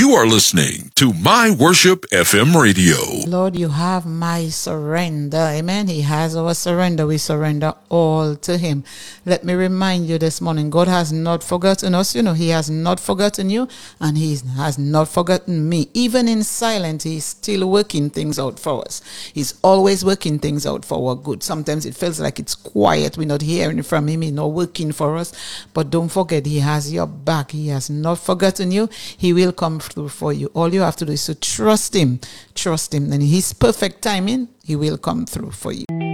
You are listening to My Worship FM Radio. Lord, you have my surrender. Amen. He has our surrender. We surrender all to him. Let me remind you this morning, God has not forgotten us. You know, he has not forgotten you, and he has not forgotten me. Even in silence, he's still working things out for us. He's always working things out for our good. Sometimes it feels like it's quiet. We're not hearing from him. He's not working for us. But don't forget, he has your back. He has not forgotten you. He will come through for you. All you have to do is to trust him. Trust him. And his perfect timing, he will come through for you.